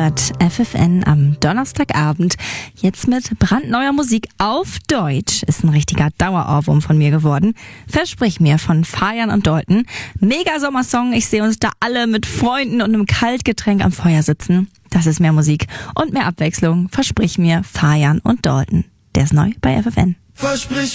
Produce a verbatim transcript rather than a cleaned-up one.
hört F F N am Donnerstagabend. Jetzt mit brandneuer Musik auf Deutsch. Ist ein richtiger Dauerohrwurm von mir geworden. Versprich mir von Fajan und Dalton. Mega Sommersong. Ich sehe uns da alle mit Freunden und einem Kaltgetränk am Feuer sitzen. Das ist mehr Musik und mehr Abwechslung. Versprich mir Fajan und Dalton. Der ist neu bei F F N. Versprich